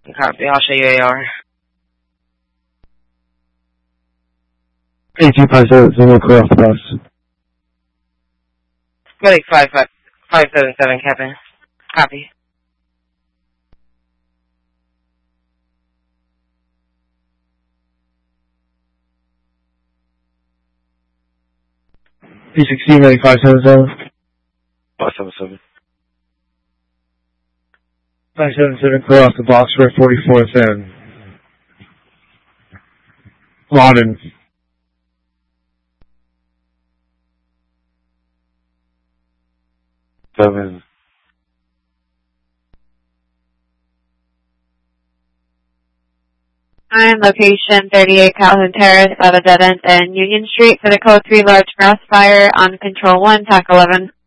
Copy. I'll show you AR. 8257, clear off the bus. Medic 577, Captain. Copy. P16, medic 577. 577. 577, clear off the box for 44th and Lawton. Seven. I'm location 38 Calhoun Terrace, at a dead end and Union Street for the code 3 large grass fire on control 1, TAC 11.